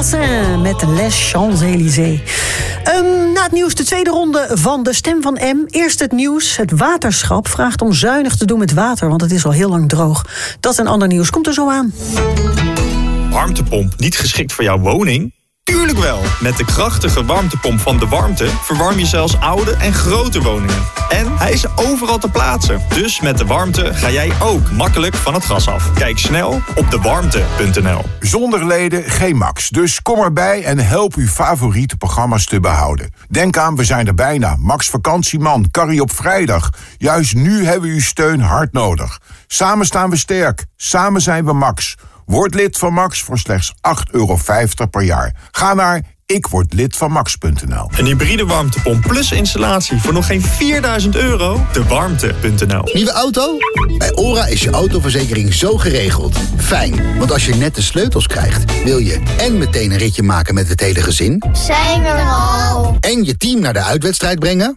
Bassin met Les Champs-Élysées. Na het nieuws de tweede ronde van de Stem van M. Eerst het nieuws. Het waterschap vraagt om zuinig te doen met water, want het is al heel lang droog. Dat en ander nieuws komt er zo aan. Warmtepomp niet geschikt voor jouw woning? Tuurlijk wel! Met de krachtige warmtepomp van De Warmte verwarm je zelfs oude en grote woningen. En hij is overal te plaatsen. Dus met De Warmte ga jij ook makkelijk van het gas af. Kijk snel op dewarmte.nl. Zonder leden geen Max. Dus kom erbij en help uw favoriete programma's te behouden. Denk aan, we zijn er bijna. Max Vakantieman, Carrie op vrijdag. Juist nu hebben we uw steun hard nodig. Samen staan we sterk. Samen zijn we Max. Word lid van Max voor slechts €8,50 per jaar. Ga naar ikwordlidvanmax.nl. Een hybride warmtepomp plus installatie voor nog geen €4.000? Dewarmte.nl. Nieuwe auto? Bij ORA is je autoverzekering zo geregeld. Fijn, want als je net de sleutels krijgt, wil je en meteen een ritje maken met het hele gezin. Zijn we er al? En je team naar de uitwedstrijd brengen.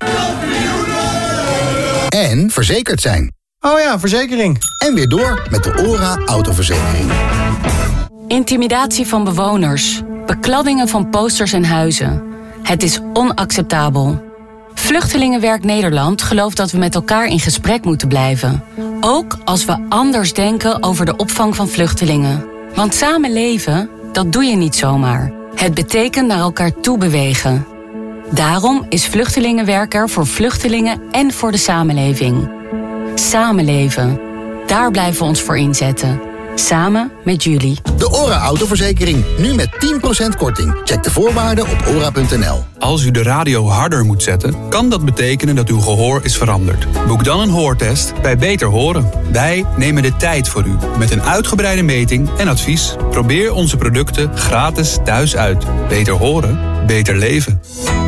En verzekerd zijn. Oh ja, verzekering. En weer door met de ORA autoverzekering. Intimidatie van bewoners. Bekladdingen van posters en huizen. Het is onacceptabel. Vluchtelingenwerk Nederland gelooft dat we met elkaar in gesprek moeten blijven. Ook als we anders denken over de opvang van vluchtelingen. Want samen leven, dat doe je niet zomaar. Het betekent naar elkaar toe bewegen. Daarom is Vluchtelingenwerk er voor vluchtelingen en voor de samenleving. Samenleven. Daar blijven we ons voor inzetten. Samen met jullie. De ORA autoverzekering. Nu met 10% korting. Check de voorwaarden op ora.nl. Als u de radio harder moet zetten, kan dat betekenen dat uw gehoor is veranderd. Boek dan een hoortest bij Beter Horen. Wij nemen de tijd voor u met een uitgebreide meting en advies. Probeer onze producten gratis thuis uit. Beter horen, beter leven.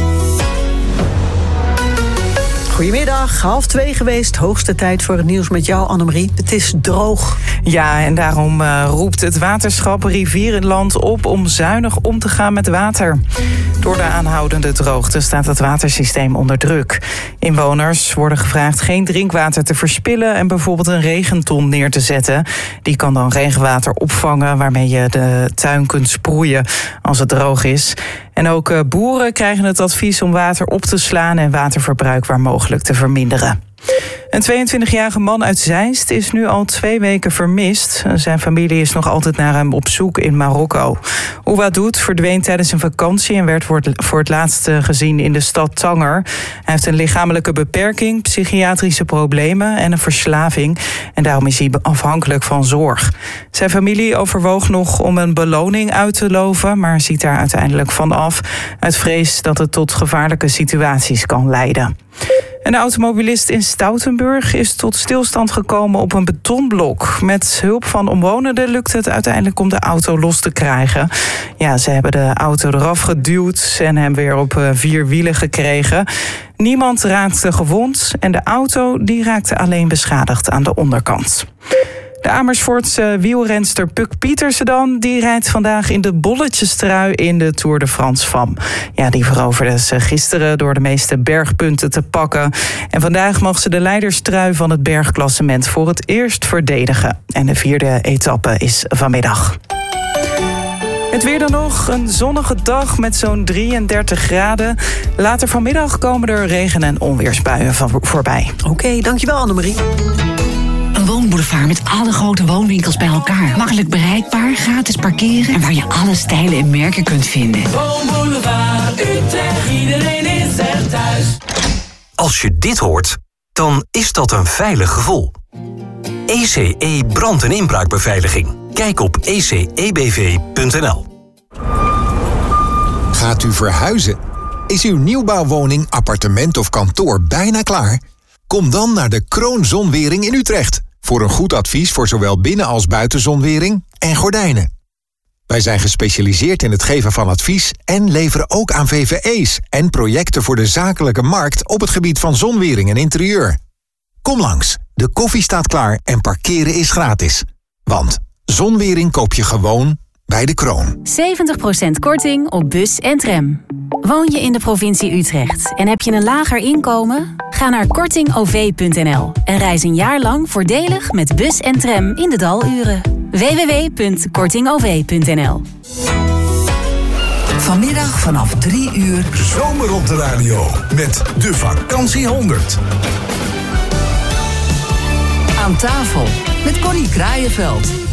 Goedemiddag, 1:30 geweest. Hoogste tijd voor het nieuws met jou, Annemarie. Het is droog. Ja, en daarom roept het waterschap Rivierenland op om zuinig om te gaan met water. Door de aanhoudende droogte staat het watersysteem onder druk. Inwoners worden gevraagd geen drinkwater te verspillen en bijvoorbeeld een regenton neer te zetten. Die kan dan regenwater opvangen waarmee je de tuin kunt sproeien als het droog is. En ook boeren krijgen het advies om water op te slaan en waterverbruik waar mogelijk te verminderen. Een 22-jarige man uit Zeist is nu al 2 weken vermist. Zijn familie is nog altijd naar hem op zoek in Marokko. Ouadoud verdween tijdens een vakantie en werd voor het laatst gezien in de stad Tanger. Hij heeft een lichamelijke beperking, psychiatrische problemen en een verslaving. En daarom is hij afhankelijk van zorg. Zijn familie overwoog nog om een beloning uit te loven, maar ziet daar uiteindelijk van af uit vrees dat het tot gevaarlijke situaties kan leiden. Een automobilist in Stoutenburg is tot stilstand gekomen op een betonblok. Met hulp van omwonenden lukt het uiteindelijk om de auto los te krijgen. Ja, ze hebben de auto eraf geduwd en hem weer op 4 wielen gekregen. Niemand raakte gewond en de auto die raakte alleen beschadigd aan de onderkant. De Amersfoortse wielrenster Puk Pietersen dan, die rijdt vandaag in de bolletjestrui in de Tour de France FAM. Ja, die veroverde ze gisteren door de meeste bergpunten te pakken. En vandaag mag ze de leiderstrui van het bergklassement voor het eerst verdedigen. En de 4e etappe is vanmiddag. Het weer dan nog, een zonnige dag met zo'n 33 graden. Later vanmiddag komen er regen- en onweersbuien voorbij. Oké, dankjewel Annemarie. Een woonboulevard met alle grote woonwinkels bij elkaar. Makkelijk bereikbaar, gratis parkeren en waar je alle stijlen en merken kunt vinden. Woonboulevard Utrecht, iedereen is er thuis. Als je dit hoort, dan is dat een veilig gevoel. ECE brand- en inbraakbeveiliging. Kijk op ecebv.nl. Gaat u verhuizen? Is uw nieuwbouwwoning, appartement of kantoor bijna klaar? Kom dan naar de Kroon Zonwering in Utrecht. Voor een goed advies voor zowel binnen- als buitenzonwering en gordijnen. Wij zijn gespecialiseerd in het geven van advies en leveren ook aan VVE's en projecten voor de zakelijke markt op het gebied van zonwering en interieur. Kom langs, de koffie staat klaar en parkeren is gratis. Want zonwering koop je gewoon bij de Kroon. 70% korting op bus en tram. Woon je in de provincie Utrecht en heb je een lager inkomen? Ga naar kortingov.nl en reis een jaar lang voordelig met bus en tram in de daluren. www.kortingov.nl. Vanmiddag vanaf 3 uur. Zomer op de radio met de Vakantie 100. Aan tafel met Connie Kraaienveld.